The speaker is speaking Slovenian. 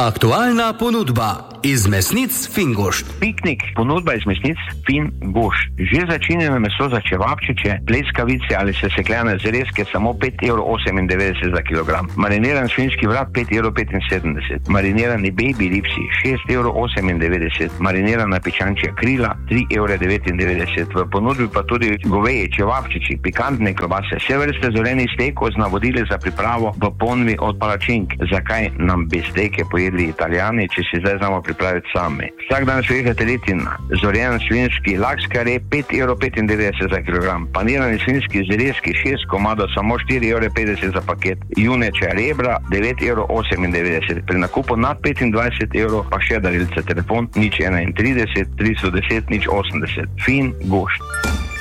Aktualna ponudba iz mesnic Fingošt. Piknik, ponudba iz mesnic Fingošt. Že začinjeno meso za čevapčiče, pleskavice ali sesekljane zrezke samo 5,98 € za kilogram. Mariniran svinjski vrat 5,75 €. Marinirani baby ribsi 6,98 €. Marinirana piščančja krila 3,99 €. V ponudbi pa tudi goveji čevapčiči, pikantne klobase, vse vrste zorenih stekov z navodili za pripravo v ponvi od palačink. Zakaj nam bi steke pojedli Italijani, če si zdaj znamo pripraviti sami? Vsak dan svojega teletina, zorjen svinjski laks kare 5,95 € za kilogram, panirani svinjski zrezki 6 komadov samo 4,50 € za paket, junečja rebra 9,98 €. Pri nakupu nad 25 € pa še darilce. Telefon 031 310 080. Fingošt.